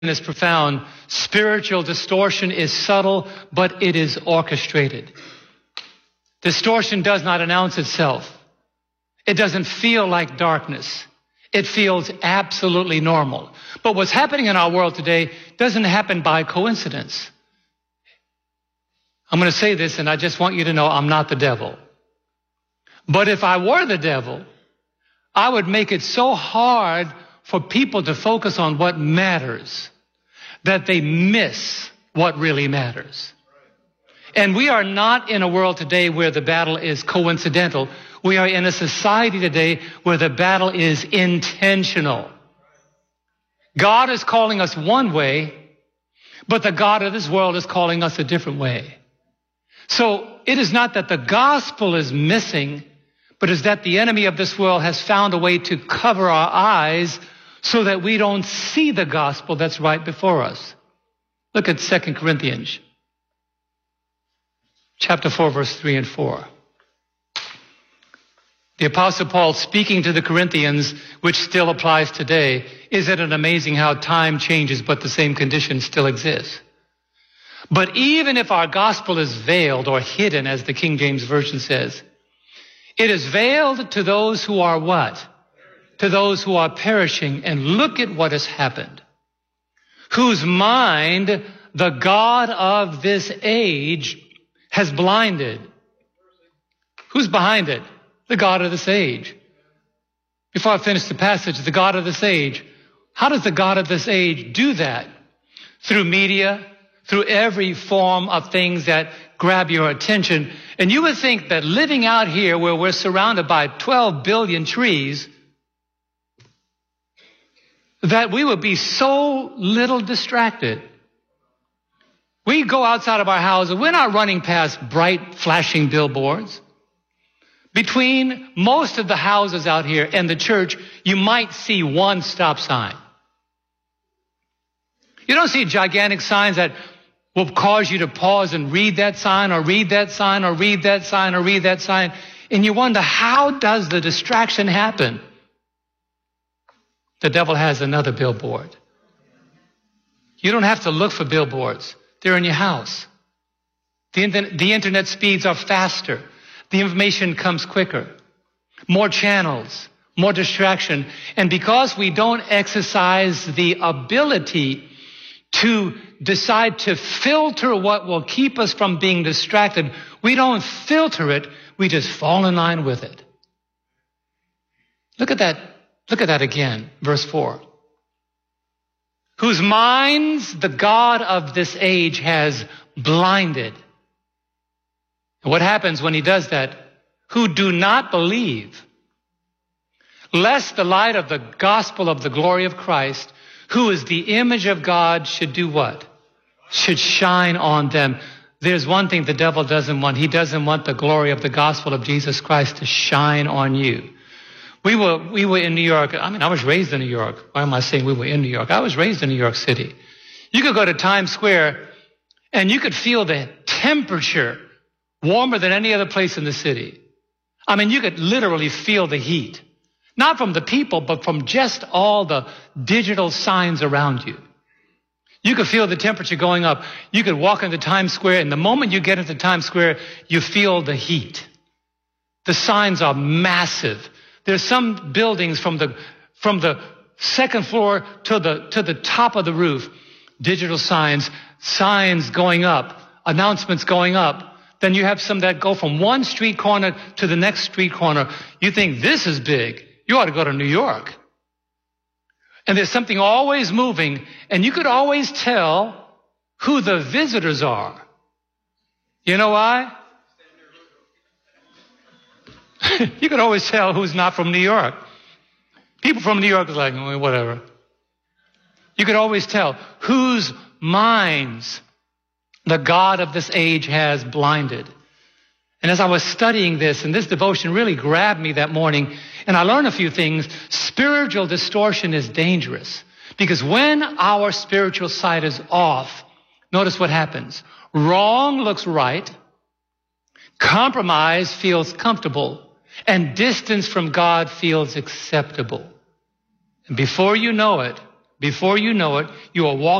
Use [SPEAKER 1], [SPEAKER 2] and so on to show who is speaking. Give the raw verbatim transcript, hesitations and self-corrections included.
[SPEAKER 1] is profound. Spiritual distortion is subtle, but it is orchestrated. Distortion does not announce itself. It doesn't feel like darkness. It feels absolutely normal. But what's happening in our world today doesn't happen by coincidence. I'm going to say this, and I just want you to know I'm not the devil. But if I were the devil, I would make it so hard for people to focus on what matters that they miss what really matters. And we are not in a world today where the battle is coincidental. We are in a society today where the battle is intentional. God is calling us one way, but the God of this world is calling us a different way. So it is not that the gospel is missing, but it's that the enemy of this world has found a way to cover our eyes so that we don't see the gospel that's right before us. Look at Second Corinthians chapter four, verse three and four. The Apostle Paul speaking to the Corinthians, which still applies today. Isn't it amazing how time changes, but the same condition still exists? But even if our gospel is veiled or hidden, as the King James Version says, it is veiled to those who are what? To those who are perishing. And look at what has happened. Whose mind the God of this age has blinded. Who's behind it? The God of this age. Before I finish the passage, the God of this age. How does the God of this age do that? Through media, through every form of things that grab your attention. And you would think that living out here where we're surrounded by twelve billion trees, that we would be so little distracted. We go outside of our houses. We're not running past bright, flashing billboards. Between most of the houses out here and the church, you might see one stop sign. You don't see gigantic signs that will cause you to pause and read that sign or read that sign or read that sign or read that sign. And you wonder, how does the distraction happen? The devil has another billboard. You don't have to look for billboards. They're in your house. The, the internet speeds are faster. The information comes quicker. More channels, more distraction. And because we don't exercise the ability to decide to filter what will keep us from being distracted, we don't filter it. We just fall in line with it. Look at that. Look at that again. Verse four. Whose minds the God of this age has blinded. And what happens when he does that? Who do not believe, lest the light of the gospel of the glory of Christ, who is the image of God, should do what? Should shine on them. There's one thing the devil doesn't want. He doesn't want the glory of the gospel of Jesus Christ to shine on you. We were, we were in New York. I mean, I was raised in New York. Why am I saying we were in New York? I was raised in New York City. You could go to Times Square and you could feel the temperature warmer than any other place in the city. I mean, you could literally feel the heat. Not from the people, but from just all the digital signs around you. You could feel the temperature going up. You could walk into Times Square, and the moment you get into Times Square, you feel the heat. The signs are massive. There's some buildings from the from the second floor to the to the top of the roof, digital signs, signs going up, announcements going up. Then you have some that go from one street corner to the next street corner. You think this is big. You ought to go to New York. And there's something always moving, and you could always tell who the visitors are. You know why? You could always tell who's not from New York. People from New York is like, well, whatever. You could always tell whose minds the God of this age has blinded. And as I was studying this, and this devotion really grabbed me that morning, and I learned a few things. Spiritual distortion is dangerous because when our spiritual sight is off, notice what happens. Wrong looks right. Compromise feels comfortable. And distance from God feels acceptable. And before you know it, Before you know it, you are walking